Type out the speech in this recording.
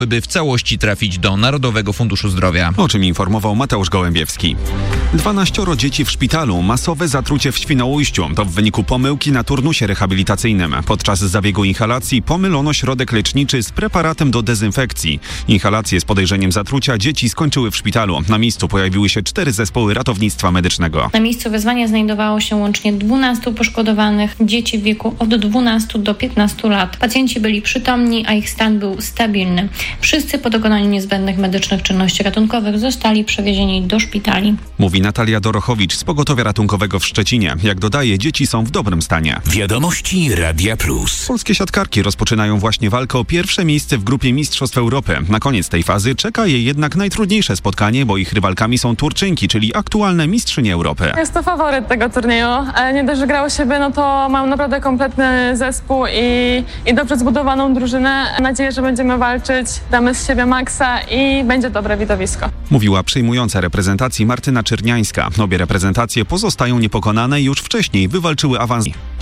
by w całości trafić do Narodowego Funduszu Zdrowia. O czym informował Mateusz Gołębiewski. 12 dzieci w szpitalu. Masowe zatrucie w Świnoujściu. To w wyniku pomyłki na turnusie rehabilitacyjnym. Podczas zabiegu inhalacji pomylono środek leczniczy z preparatem do dezynfekcji. Inhalacje z podejrzeniem zatrucia dzieci skończyły w szpitalu. Na miejscu pojawiły się 4 zespoły ratownictwa medycznego. Na miejscu wezwania znajdowało się łącznie 12 poszkodowanych dzieci w wieku od 12 do 15 lat. Pacjenci byli przytomni, a ich stan był stabilny. Wszyscy po dokonaniu niezbędnych medycznych czynności ratunkowych zostali przewiezieni do szpitali. Mówi Natalia Dorochowicz z Pogotowia Ratunkowego w Szczecinie. Jak dodaje, dzieci są w dobrym stanie. Wiadomości Radia Plus. Polskie siatkarki rozpoczynają właśnie walkę o pierwsze miejsce w grupie Mistrzostw Europy. Na koniec tej fazy czeka je jednak najtrudniejsze spotkanie, bo ich rywalkami są Turczynki, czyli aktualne mistrzynie Europy. Jest to faworyt tego turnieju. Nie dość, że grało siebie, no to mam naprawdę kompletny zespół i dobrze zbudowaną drużynę. Mam nadzieję, że będziemy walczyć, damy z siebie maksa i będzie dobre widowisko. Mówiła przejmująca reprezentacji Martyna Czerniańska. Obie reprezentacje pozostają niepokonane i już wcześniej wywalczyły awans.